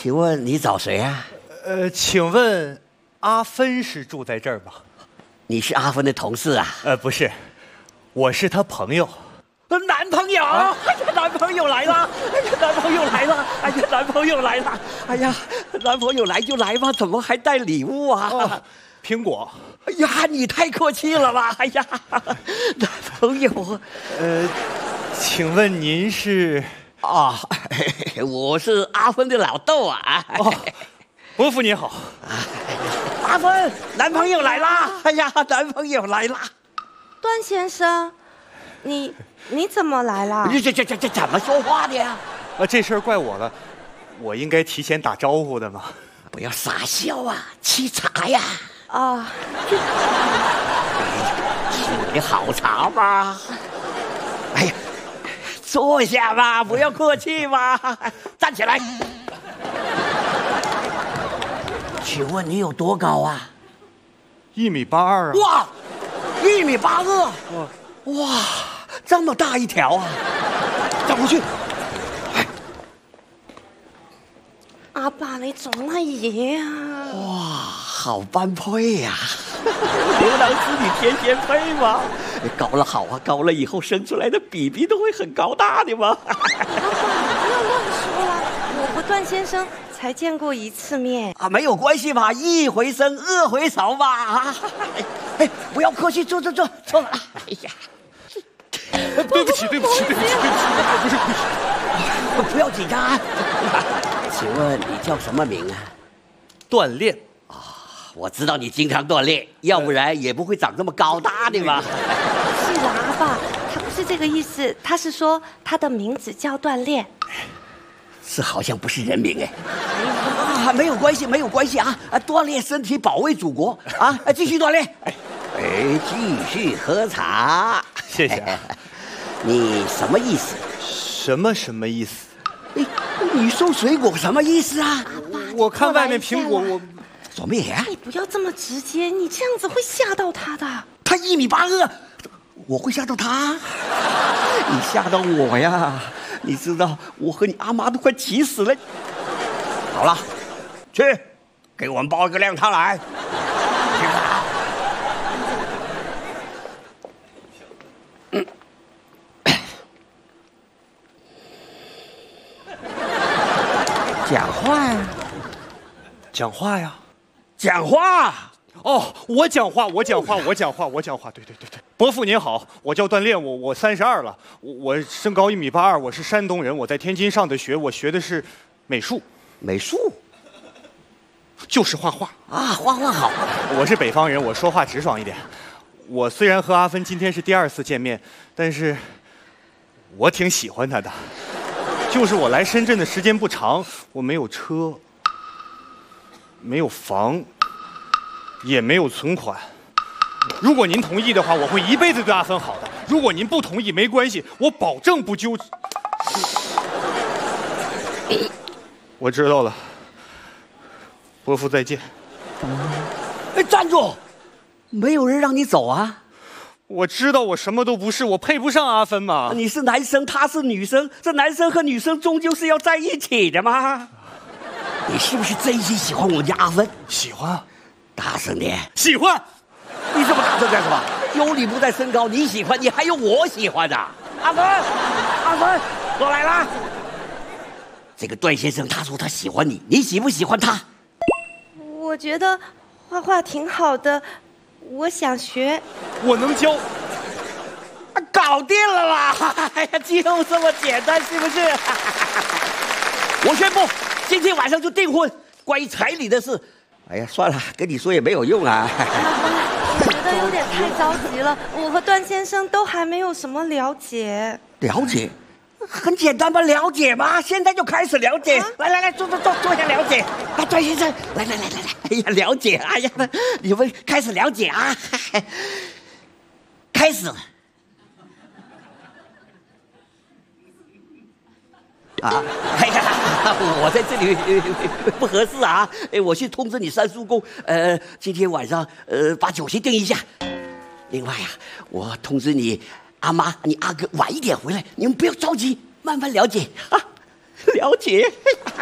请问你找谁啊？ 请问阿芬是住在这儿吗？ 你是阿芬的同事啊？ 不是，我是她朋友。 男朋友，哎呀，男朋友来了，哎呀，男朋友来了，哎呀，男朋友来了，哎呀，男朋友来就来吧，怎么还带礼物啊？ 苹果。 哎呀，你太客气了吧！哎呀，男朋友， 请问您是？ 啊，我是阿芬的老豆啊。 哦，伯父您好。 阿芬，男朋友来啦！哎呀，男朋友来啦！ 段先生，你怎么来啦？ 这怎么说话的呀？ 这事儿怪我了，我应该提前打招呼的嘛。 不要傻笑啊，沏茶呀！ 啊， 请你好茶吧。哎呀，坐下吧，不要客气嘛。站起来。请问你有多高啊 1.82啊！ 哇，1.82米！哇，这么大一条啊！站过去。 阿爸你做乜嘢啊？ 哇，好般配呀！牛郎织女天仙配吗？高了好啊，高了以后生出来的BB都会很高大的嘛。 阿爸，不要乱说啦！我和段先生才见过1次面啊，没有关系嘛，一回生二回熟嘛。哎，不要客气，坐了。哎呀， 对不起，不是故意。 不要紧张啊。请问你叫什么名啊？ 锻炼啊，我知道你经常锻炼，要不然也不会长这么高大的嘛。 是啦，阿爸，他不是这个意思，他是说他的名字叫锻炼。 这好像不是人名哎。啊，没有关系啊！锻炼身体，保卫祖国啊！继续锻炼。继续喝茶。 谢谢。 你什么意思？ 什么意思？ 你送水果什么意思啊？ 我看外面苹果，我什么呀？ 你不要这么直接，你这样子会吓到他的。 他1.82米，我会吓到他？你吓到我呀！你知道我和你阿妈都快急死了。好了，去给我们包一个靓汤来。讲话呀！讲话！ 哦，我讲话。对。伯父您好，我叫段炼，我32了，我身高1.82米，我是山东人，我在天津上的学，我学的是美术。 美术？ 就是画画啊，画画好。 我是北方人，我说话直爽一点。我虽然和阿芬今天是第2次见面，但是我挺喜欢她的。就是我来深圳的时间不长，我没有车，没有房，也没有存款。如果您同意的话，我会一辈子对阿芬好的。如果您不同意，没关系，我保证不纠。我知道了，伯父再见。 站住！没有人让你走啊！ 我知道我什么都不是，我配不上阿芬嘛。 你是男生，她是女生，这男生和女生终究是要在一起的嘛。你是不是真心喜欢我家阿芬？ 喜欢。 大声点！ 喜欢。 你这么大声干什么？有你不在身高，你喜欢，你还有我喜欢的。阿芬，过来啦！这个段先生他说他喜欢你，你喜不喜欢他？ 我觉得画画挺好的，我想学。 我能教。 搞定了吧？哎呀，就这么简单，是不是？我宣布，今天晚上就订婚。关于彩礼的事，哎呀，算了，跟你说也没有用啊。 我觉得有点太着急了，我和段先生都还没有什么了解。 了解？很简单吧？了解吧？现在就开始了解。来，坐下了解。啊，段先生，来，哎呀，了解，哎呀，你们开始了解啊，开始。啊，哎呀，我在这里不合适啊！我去通知你三叔公，今天晚上把酒席定一下。另外啊，我通知你阿妈、你阿哥晚一点回来，你们不要着急，慢慢了解啊，了解。